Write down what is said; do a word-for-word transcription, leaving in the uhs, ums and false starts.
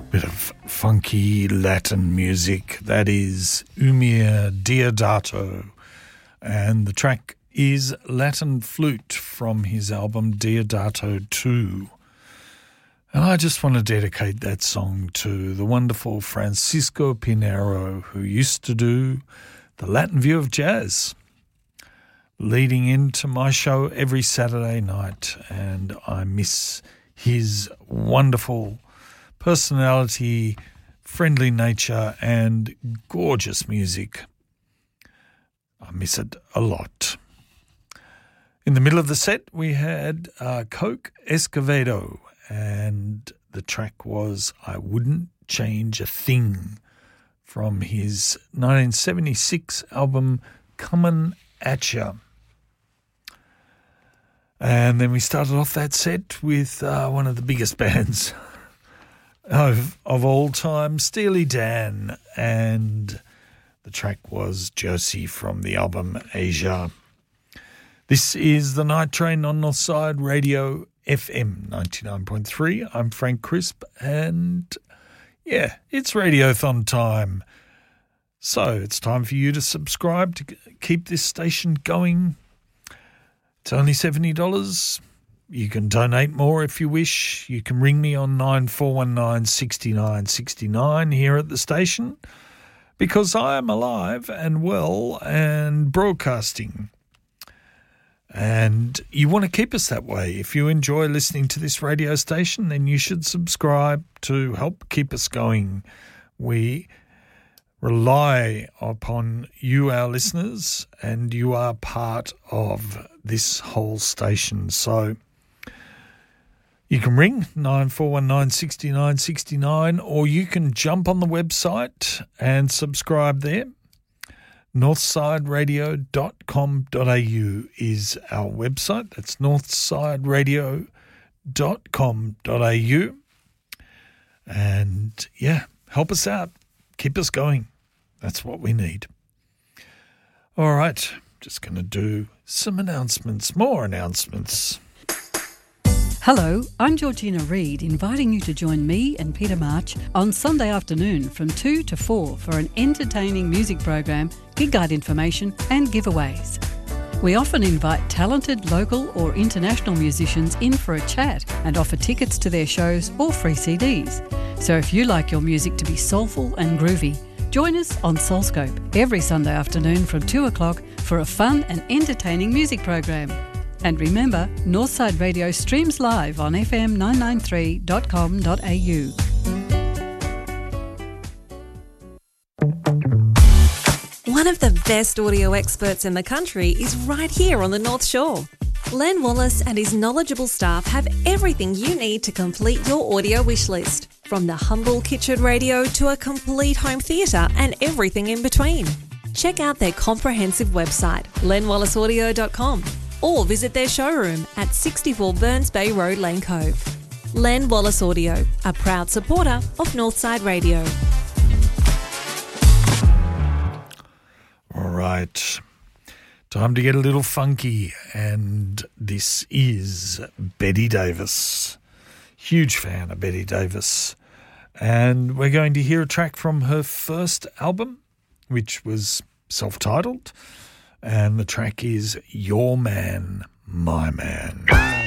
Bit of funky Latin music. That is Umir Deodato, and the track is Latin Flute from his album Deodato two. And I just want to dedicate that song to the wonderful Francisco Pinero, who used to do the Latin View of Jazz, leading into my show every Saturday night, and I miss his wonderful personality, friendly nature, and gorgeous music. I miss it a lot. In the middle of the set, we had uh, Coke Escovedo, and the track was I Wouldn't Change a Thing from his nineteen seventy-six album Comin' At Ya. And then we started off that set with uh, one of the biggest bands Of, of all time, Steely Dan, and the track was Josie from the album Asia. This is the Night Train on Northside Radio F M ninety-nine point three. I'm Frank Crisp, and yeah, it's Radiothon time. So it's time for you to subscribe to keep this station going. It's only seventy dollars. You can donate more if you wish. You can ring me on nine four one nine, six nine six nine here at the station, because I am alive and well and broadcasting. And you want to keep us that way. If you enjoy listening to this radio station, then you should subscribe to help keep us going. We rely upon you, our listeners, and you are part of this whole station. So you can ring nine four one nine, six nine six nine, or you can jump on the website and subscribe there. northside radio dot com dot a u is our website. That's northside radio dot com dot a u. And, yeah, help us out. Keep us going. That's what we need. All right, just going to do some announcements, more announcements. Hello, I'm Georgina Reid, inviting you to join me and Peter March on Sunday afternoon from two to four for an entertaining music program, gig guide information and giveaways. We often invite talented local or international musicians in for a chat and offer tickets to their shows or free C Ds. So if you like your music to be soulful and groovy, join us on Soulscope every Sunday afternoon from two o'clock for a fun and entertaining music program. And remember, Northside Radio streams live on f m nine ninety-three dot com dot a u. One of the best audio experts in the country is right here on the North Shore. Len Wallace and his knowledgeable staff have everything you need to complete your audio wish list, from the humble kitchen radio to a complete home theatre and everything in between. Check out their comprehensive website, len wallace audio dot com. or visit their showroom at sixty-four Burns Bay Road, Lane Cove. Len Wallace Audio, a proud supporter of Northside Radio. All right, time to get a little funky, and this is Betty Davis. Huge fan of Betty Davis. And we're going to hear a track from her first album, which was self-titled. And the track is Your Man, My Man.